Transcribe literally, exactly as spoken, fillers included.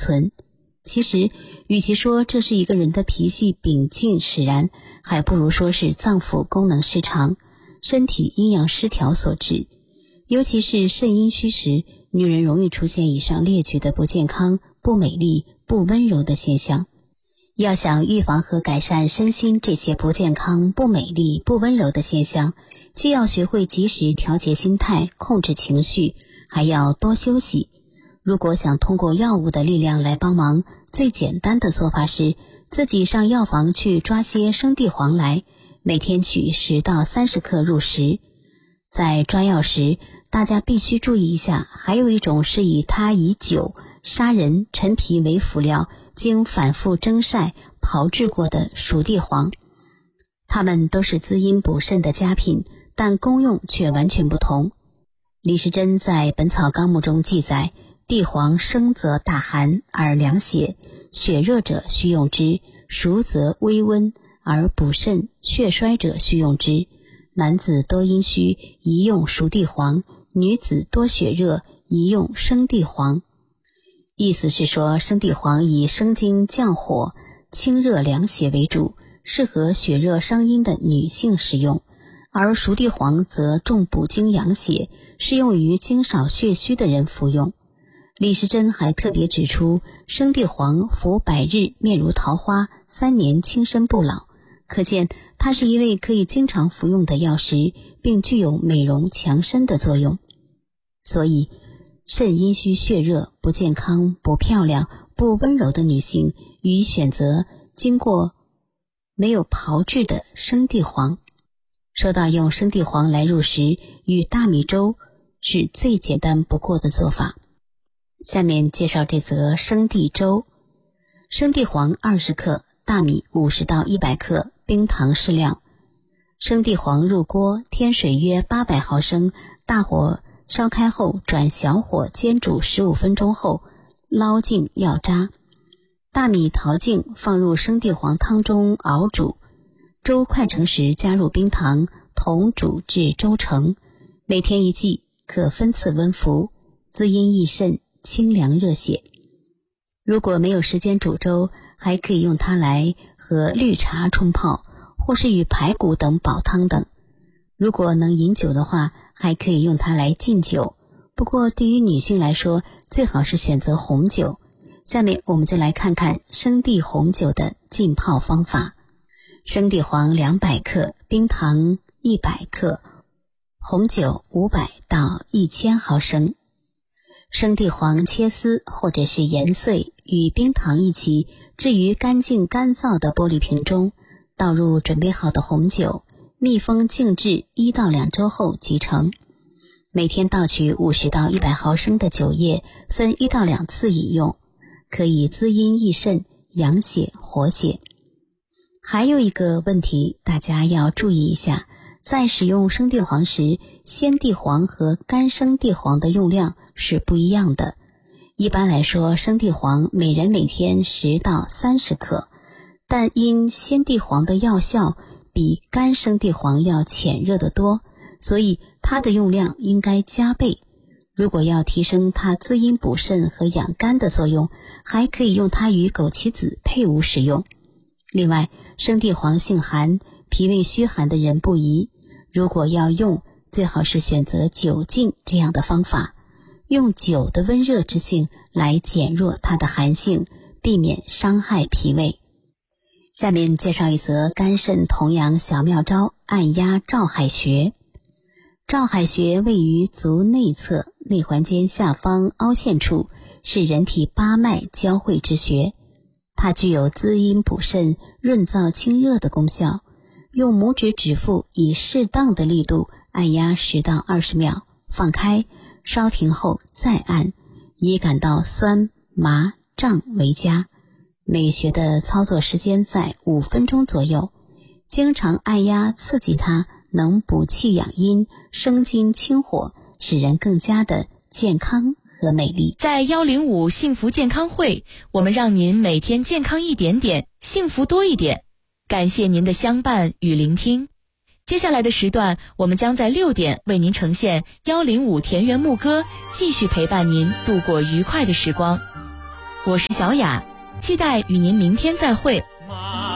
存。其实与其说这是一个人的脾气秉静使然，还不如说是脏腑功能失常，身体阴阳失调所致。尤其是肾阴虚时，女人容易出现以上列举的不健康、不美丽、不温柔的现象。要想预防和改善身心这些不健康、不美丽、不温柔的现象，既要学会及时调节心态、控制情绪，还要多休息。如果想通过药物的力量来帮忙，最简单的做法是自己上药房去抓些生地黄来，每天取十到三十克入食。在抓药时，大家必须注意一下，还有一种是以它以酒、砂仁、陈皮为辅料，经反复蒸晒、炮制过的熟地黄。它们都是滋阴补肾的佳品，但功用却完全不同。李时珍在《本草纲目》中记载，地黄生则大寒而凉血，血热者须用之；熟则微温而补肾，血衰者须用之。男子多阴虚，宜用熟地黄；女子多血热，宜用生地黄。意思是说，生地黄以生津降火、清热凉血为主，适合血热伤阴的女性食用；而熟地黄则重补精养血，适用于精少血虚的人服用。李时珍还特别指出，生地黄服百日面如桃花，三年轻身不老，可见它是一味可以经常服用的药食，并具有美容强身的作用。所以肾阴虚血热、不健康、不漂亮、不温柔的女性，宜选择经过没有炮制的生地黄。说到用生地黄来入食，与大米粥是最简单不过的做法。下面介绍这则生地粥。生地黄二十克，大米五十到一百克，冰糖适量。生地黄入锅，添水约八百毫升，大火烧开后转小火煎煮十五分钟后，捞净药渣。大米淘净，放入生地黄汤中熬煮。粥快成时加入冰糖，同煮至粥成。每天一剂，可分次温服，滋阴益肾，清凉热血。如果没有时间煮粥，还可以用它来和绿茶冲泡，或是与排骨等煲汤等。如果能饮酒的话，还可以用它来浸酒。不过对于女性来说，最好是选择红酒。下面我们就来看看生地红酒的浸泡方法。生地黄两百克，冰糖一百克，红酒五百到一千毫升。生地黄切丝或者是研碎，与冰糖一起置于干净干燥的玻璃瓶中，倒入准备好的红酒，密封静置一到两周后即成。每天倒取五十到一百毫升的酒液，分一到两次饮用，可以滋阴益肾、养血活血。还有一个问题，大家要注意一下，在使用生地黄时，鲜地黄和干生地黄的用量是不一样的。一般来说，生地黄每人每天十到三十克，但因鲜地黄的药效比干生地黄要浅热得多，所以它的用量应该加倍。如果要提升它滋阴补肾和养肝的作用，还可以用它与枸杞子配伍使用。另外，生地黄性寒，脾胃虚寒的人不宜，如果要用，最好是选择酒浸这样的方法，用酒的温热之性来减弱它的寒性，避免伤害脾胃。下面介绍一则肝肾同阳小妙招，按压照海穴。照海穴位于足内侧内环间下方凹陷处，是人体八脉交汇之穴，它具有滋阴补肾、润燥清热的功效。用拇指指腹以适当的力度按压十到二十秒，放开，稍停后再按，以感到酸、麻、胀为佳。每穴的操作时间在五分钟左右，经常按压刺激它，能补气养阴、生津清火，使人更加的健康和美丽。 在一零五幸福健康会，我们让您每天健康一点点，幸福多一点。感谢您的相伴与聆听。接下来的时段，我们将在六点为您呈现一零五田园牧歌，继续陪伴您度过愉快的时光。 我是小雅，期待与您明天再会。 马